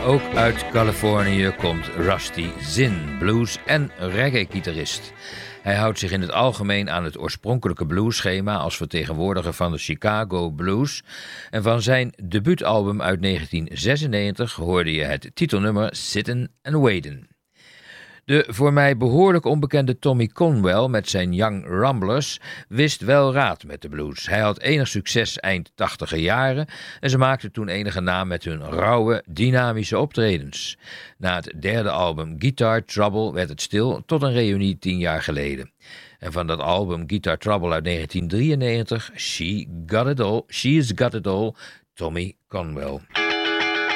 Ook uit Californië komt Rusty Zinn, blues- en reggae-gitarist. Hij houdt zich in het algemeen aan het oorspronkelijke bluesschema als vertegenwoordiger van de Chicago Blues. En van zijn debuutalbum uit 1996 hoorde je het titelnummer Sittin' and Waitin'. De voor mij behoorlijk onbekende Tommy Conwell met zijn Young Rumblers wist wel raad met de blues. Hij had enig succes eind 80er jaren en ze maakten toen enige naam met hun rauwe, dynamische optredens. Na het derde album Guitar Trouble werd het stil tot een reunie 10 jaar geleden. En van dat album Guitar Trouble uit 1993, She's Got It All, Tommy Conwell.